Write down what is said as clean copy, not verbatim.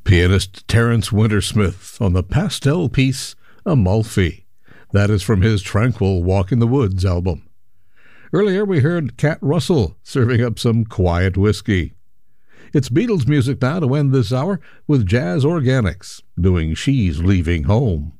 Pianist Terence Wintersmith on the pastel piece Amalfi. That is from his Tranquil Walk in the Woods album. Earlier we heard Cat Russell serving up some quiet whiskey. It's Beatles music now to end this hour with Jazz Organics doing She's Leaving Home.